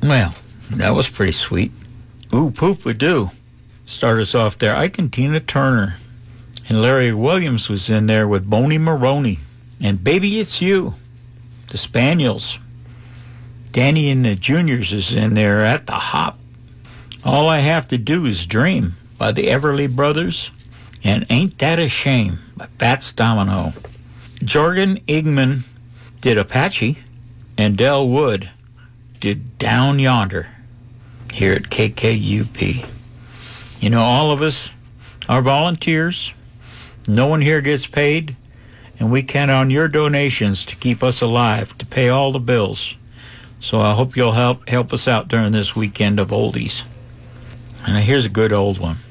Well, that was pretty sweet. Ooh, poop-a-doo. Start us off there. Ike and Tina Turner. And Larry Williams was in there with Boney Maroney. And Baby It's You. The Spaniels. Danny and the Juniors is in there at the hop. All I Have to Do Is Dream by the Everly Brothers. And Ain't That a Shame by Fats Domino. Jorgen Ingman did Apache. And Del Wood did Down Yonder here at KKUP. You know, all of us are volunteers. No one here gets paid, and we count on your donations to keep us alive, to pay all the bills. So I hope you'll help us out during this weekend of oldies. And here's a good old one.